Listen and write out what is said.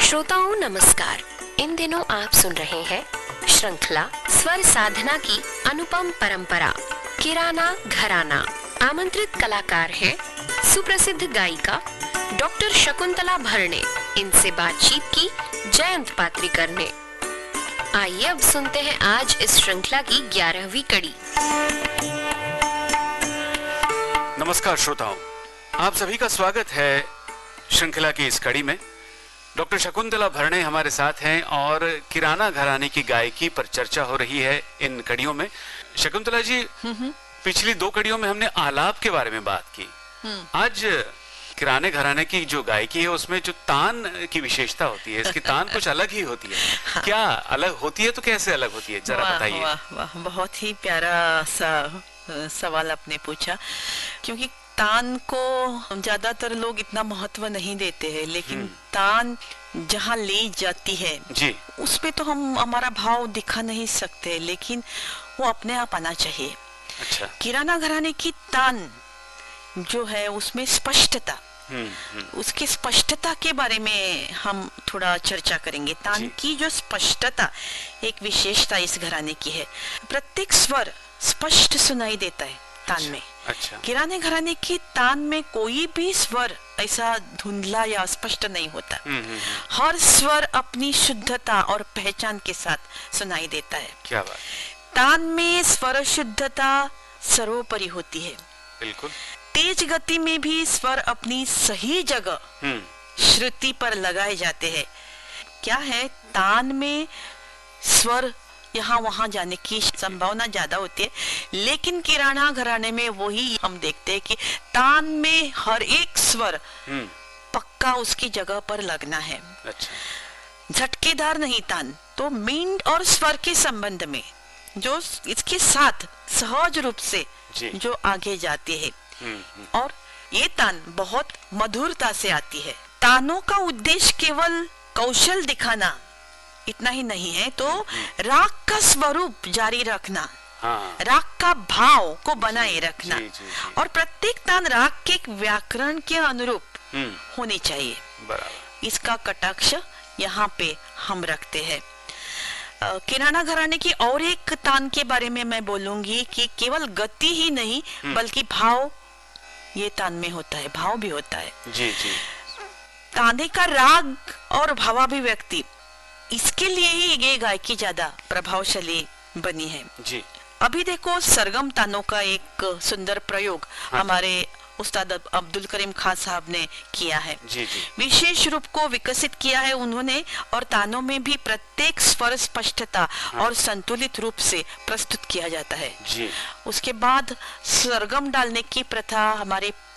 श्रोताओं नमस्कार। इन दिनों आप सुन रहे हैं श्रृंखला स्वर साधना की अनुपम परंपरा किराना घराना। आमंत्रित कलाकार हैं सुप्रसिद्ध गायिका डॉक्टर शकुंतला भरणे। इनसे बातचीत की जयंत पात्रिकर ने। आइए अब सुनते हैं आज इस श्रृंखला की 11वीं कड़ी। नमस्कार श्रोताओं, आप सभी का स्वागत है श्रृंखला की इस कड़ी में। डॉक्टर शकुंतला भरणे हमारे साथ हैं और किराना घराने की गायकी पर चर्चा हो रही है इन कड़ियों में। शकुंतला जी, पिछली 2 कड़ियों में हमने आलाप के बारे में बात की। आज किराने घराने की जो गायकी है उसमें जो तान की विशेषता होती है, इसकी तान कुछ अलग ही होती है। हाँ। क्या अलग होती है तो कैसे अलग होती है, जरा बताइए। वाह वाह, बहुत ही प्यारा सा सवाल आपने पूछा, क्योंकि तान को ज्यादातर लोग इतना महत्व नहीं देते हैं, लेकिन तान जहाँ ले जाती है जी, उसपे तो हम हमारा भाव दिखा नहीं सकते, लेकिन वो अपने आप आना चाहिए। अच्छा। किराना घराने की तान जो है उसमें स्पष्टता, उसकी स्पष्टता के बारे में हम थोड़ा चर्चा करेंगे। तान की जो स्पष्टता एक विशेषता इस घराने की है। प्रत्येक स्वर स्पष्ट सुनाई देता है तान में। अच्छा। किराने घराने की तान में कोई भी स्वर ऐसा धुंधला या अस्पष्ट नहीं होता। हर स्वर अपनी शुद्धता और पहचान के साथ सुनाई देता है। क्या बात। तान में स्वर शुद्धता सर्वोपरि होती है। बिल्कुल। तेज गति में भी स्वर अपनी सही जगह श्रुति पर लगाए जाते हैं। क्या है, तान में स्वर यहाँ वहां जाने की संभावना ज्यादा होती है, लेकिन किराना घराने में वही हम देखते हैं कि तान में हर एक स्वर पक्का उसकी जगह पर लगना है। अच्छा। झटकेदार नहीं तान, तो मींड और स्वर के संबंध में जो इसके साथ सहज रूप से जो आगे जाती है, और ये तान बहुत मधुरता से आती है। तानों का उद्देश्य केवल कौशल दिखाना इतना ही नहीं है, तो राग का स्वरूप जारी रखना, राग का भाव को बनाए रखना, और प्रत्येक तान राग के एक व्याकरण के अनुरूप होनी चाहिए। बराबर। इसका कटाक्ष यहाँ पे हम रखते हैं। किराना घराने की और एक तान के बारे में मैं बोलूंगी कि केवल गति ही नहीं बल्कि भाव ये तान में होता है, भाव भी होता है। जी जी। ताने का राग और भावाभिव्यक्ति, इसके लिए ही ये गायकी ज्यादा प्रभावशाली बनी है। जी। अभी देखो, सरगम तानों का एक सुंदर प्रयोग हमारे उस्ताद अब्दुल करीम खान साहब ने किया है। जी जी। विशेष रूप को विकसित किया है उन्होंने, और तानों में भी प्रत्येक स्वर स्पष्टता और संतुलित रूप से प्रस्तुत किया जाता है। जी। उसके बाद सरगम डालने की प्रथा हमारे